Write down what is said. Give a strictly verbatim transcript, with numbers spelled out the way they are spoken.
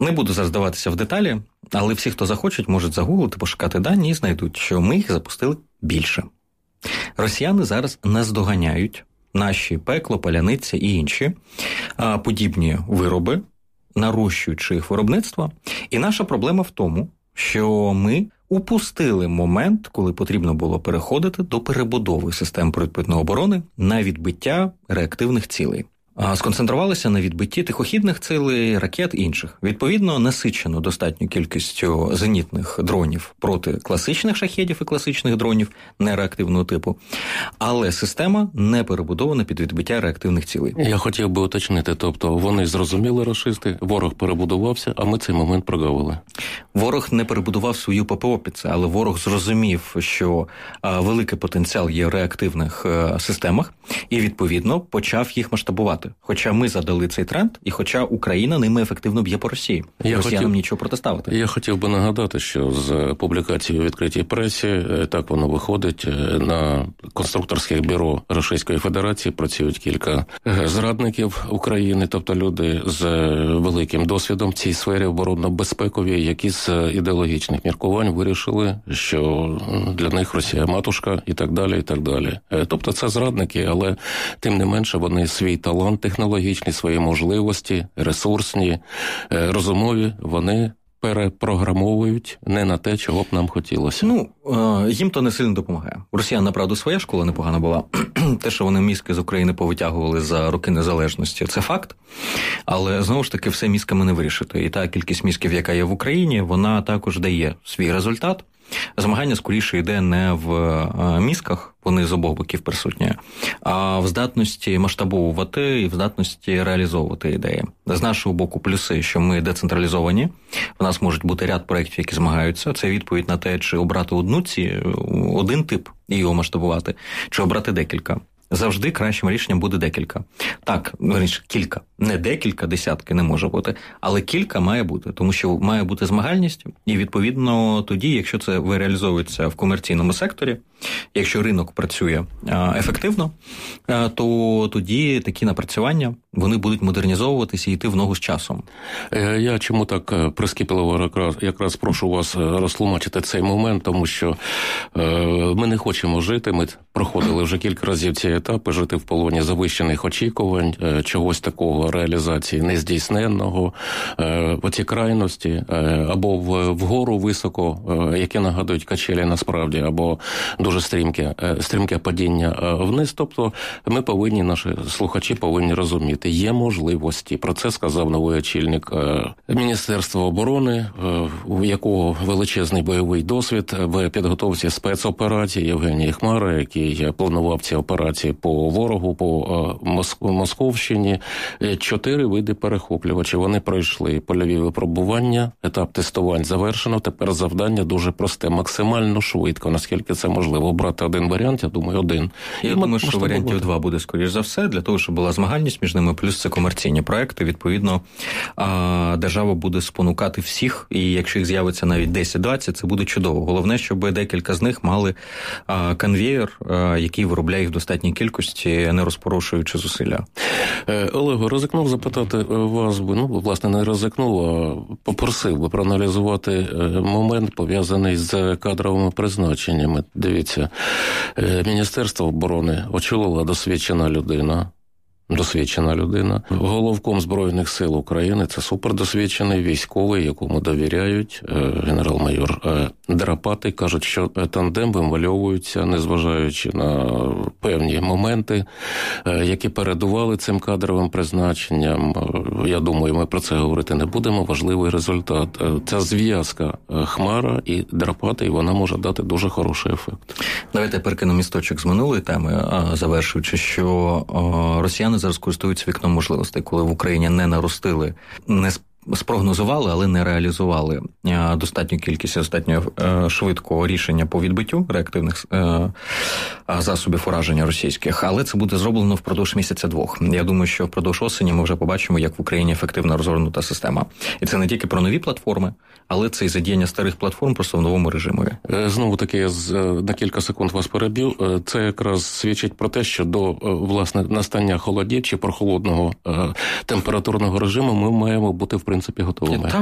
Не буду зараз здаватися в деталі, але всі, хто захочуть, можуть загуглити, пошукати дані і знайдуть, що ми їх запустили більше. Росіяни зараз наздоганяють наші пекло, паляниця і інші а, подібні вироби, нарощуючи їх виробництво. І наша проблема в тому, що ми упустили момент, коли потрібно було переходити до перебудови систем протиповітряної оборони на відбиття реактивних цілей. Сконцентрувалися на відбитті тихохідних цілей, ракет і інших. Відповідно, насичено достатньою кількістю зенітних дронів проти класичних шахедів і класичних дронів нереактивного типу, але система не перебудована під відбиття реактивних цілей. Я хотів би уточнити, тобто вони зрозуміли, рашисти, ворог перебудувався, а ми цей момент прогавили. Ворог не перебудував свою ППО під це, але ворог зрозумів, що а, великий потенціал є в реактивних а, системах і, відповідно, почав їх масштабувати. Хоча ми задали цей тренд, і хоча Україна ними ефективно б'є по Росії. Я Росіянам хотів, нічого протиставити. Я хотів би нагадати, що з публікацією у відкритій пресі, так воно виходить, на конструкторських бюро Російської Федерації працюють кілька зрадників України, тобто люди з великим досвідом в цій сфері оборонно-безпековій, які з ідеологічних міркувань вирішили, що для них Росія матушка і так далі, і так далі. Тобто це зрадники, але тим не менше вони свій талант технологічні, свої можливості, ресурсні, розумові, вони перепрограмовують не на те, чого б нам хотілося. Ну, їм то не сильно допомагає. У росіян, направду, своя школа непогана була. Те, що вони мізки з України повитягували за роки незалежності, це факт. Але, знову ж таки, все мізками не вирішити. І та кількість мізків, яка є в Україні, вона також дає свій результат. Змагання скоріше йде не в мізках, вони з обох боків присутні, а в здатності масштабовувати і в здатності реалізовувати ідеї. З нашого боку плюси, що ми децентралізовані, в нас можуть бути ряд проєктів, які змагаються. Це відповідь на те, чи обрати одну ці, один тип і його масштабувати, чи обрати декілька. Завжди кращим рішенням буде декілька. Так, верніше, кілька. Не декілька, десятки не може бути, але кілька має бути, тому що має бути змагальність, і, відповідно, тоді, якщо це реалізовується в комерційному секторі, якщо ринок працює ефективно, то тоді такі напрацювання, вони будуть модернізовуватися і йти в ногу з часом. Я чому так прискіпливо якраз, якраз прошу вас розтлумачити цей момент, тому що ми не хочемо жити, ми проходили вже кілька разів ці етапи, жити в полоні завищених очікувань, чогось такого реалізації нездійсненного, оці крайності, або вгору високо, які нагадують качелі насправді, або дуже стрімке, стрімке падіння вниз. Тобто ми повинні, наші слухачі повинні розуміти, є можливості. Про це сказав новий очільник Міністерства оборони, у якого величезний бойовий досвід в підготовці спецоперацій, Євгеній Хмара, який планував ці операції по ворогу, по Московщині. Чотири види перехоплювачів. Вони пройшли польові випробування, етап тестувань завершено. Тепер завдання дуже просте, максимально швидко, наскільки це можливо. Обрати один варіант, я думаю, один. Я І думаю, що варіантів два буде, скоріш за все, для того, щоб була змагальність між ними, плюс це комерційні проекти. Відповідно, держава буде спонукати всіх, і якщо їх з'явиться навіть десять-двадцять, це буде чудово. Головне, щоб декілька з них мали конвеєр, який виробляє їх в достатній кількості, не розпорошуючи зусилля. Олего, ризикнув запитати вас би, ну, власне, не ризикнув, а попросив би проаналізувати момент, пов'язаний з кадровими призначеннями. Дивіться, Міністерство оборони очолила досвідчена людина, досвідчена людина. Головком Збройних сил України – це супердосвідчений військовий, якому довіряють, генерал-майор Драпатий. Кажуть, що тандем вимальовується, незважаючи на певні моменти, які передували цим кадровим призначенням. Я думаю, ми про це говорити не будемо. Важливий результат. Ця зв'язка Хмара і Драпатий, вона може дати дуже хороший ефект. Давайте перекину місточок з минулої теми, завершуючи, що росіяни зараз користуються вікном можливостей, коли в Україні не наростили, не спрогнозували, але не реалізували достатню кількість, достатньо швидкого рішення по відбиттю реактивних засобів ураження російських, але це буде зроблено впродовж місяця-двох. Я думаю, що впродовж осені ми вже побачимо, як в Україні ефективно розгорнута система. І це не тільки про нові платформи, але це і задіяння старих платформ просто в новому режимі. Знову таки, я на кілька секунд вас переб'ю. Це якраз свідчить про те, що до, власне, настання холодів чи прохолодного температурного режиму ми маємо бути, в принципі, готовими.